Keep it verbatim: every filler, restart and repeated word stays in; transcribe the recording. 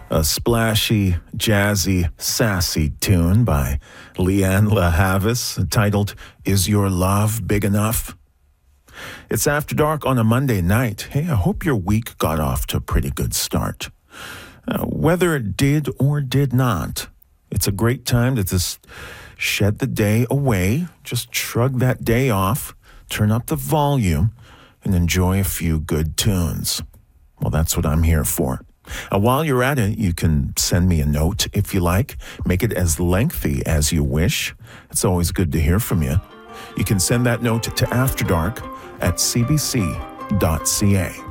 A splashy, jazzy, sassy tune by Leanne LaHavis titled, Is Your Love Big Enough? It's After Dark on a Monday night. Hey, I hope your week got off to a pretty good start. Uh, whether it did or did not, it's a great time to just shed the day away, just shrug that day off, turn up the volume, and enjoy a few good tunes. Well, that's what I'm here for. And while you're at it, you can send me a note if you like. Make it as lengthy as you wish. It's always good to hear from you. You can send that note to After Dark at c b c dot c a.